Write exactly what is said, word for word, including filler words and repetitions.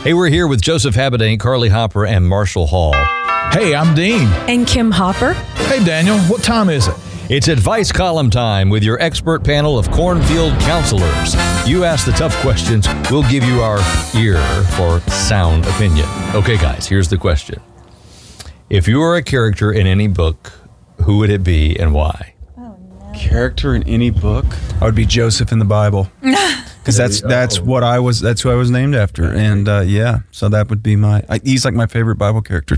Hey, we're here with Joseph Habedank, Carly Hopper, and Marshall Hall. Hey, I'm Dean. And Kim Hopper. Hey, Daniel, what time is it? It's advice column time with your expert panel of cornfield counselors. You ask the tough questions, we'll give you our ear for sound opinion. Okay, guys, here's the question. If you were a character in any book, who would it be and why? Character in any book? I would be Joseph in the Bible, because that's that's what I was. That's who I was named after, and uh, yeah, so that would be my. I, he's like my favorite Bible character.